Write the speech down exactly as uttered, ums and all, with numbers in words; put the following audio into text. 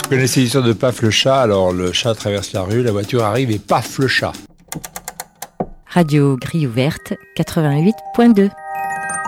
connaissez l'histoire de Paf le chat? Alors le chat traverse la rue, la voiture arrive et paf le chat. Radio Grille Ouverte, quatre-vingt-huit point deux.